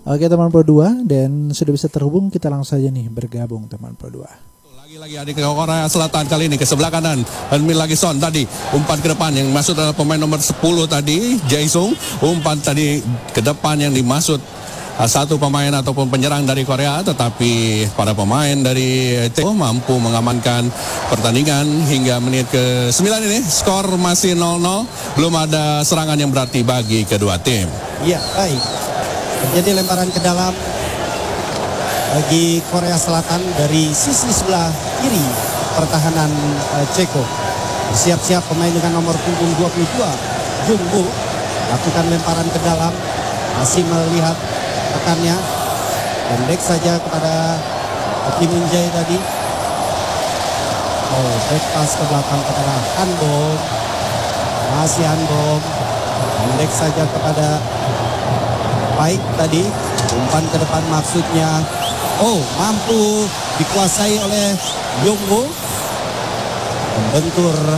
Oke teman Pro 2, dan sudah bisa terhubung, kita langsung saja nih bergabung teman Pro 2. Lagi adik ke Korea Selatan kali ini ke sebelah kanan. Henmin lagi Son tadi umpan ke depan yang masuk adalah pemain nomor 10 tadi Jae-sung. Umpan tadi ke depan yang dimaksud satu pemain ataupun penyerang dari Korea, tetapi para pemain dari Teo mampu mengamankan pertandingan hingga menit ke-9 ini. Skor masih 0-0, belum ada serangan yang berarti bagi kedua tim. Iya, baik. Terjadi lemparan ke dalam bagi Korea Selatan dari sisi sebelah kiri pertahanan Ceko. Siap-siap pemain dengan nomor punggung 22 Jungwoo lakukan lemparan ke dalam, masih melihat rekannya, pendek saja kepada Kim Min Jae tadi. Oh, back pass ke belakang kepada Han Bom, masih Han Bom, pendek saja kepada Baik tadi, umpan ke depan maksudnya. Oh, mampu dikuasai oleh Jungwoo. Membentur